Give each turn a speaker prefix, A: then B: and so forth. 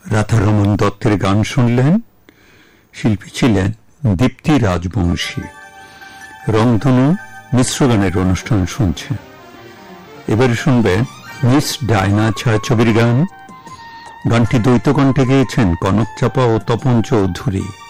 A: রাধারমণ দত্তের গান শুনলেন। শিল্পী ছিলেন দীপ্তি রাজবংশী। রংধনু মিশ্র গানের অনুষ্ঠান শুনছেন। এবার শুনবেন মিস ডায়না ছায়াছবির গান। গানটি দ্বৈত কণ্ঠে গেয়েছেন কনক চাপা ও তপন চৌধুরী।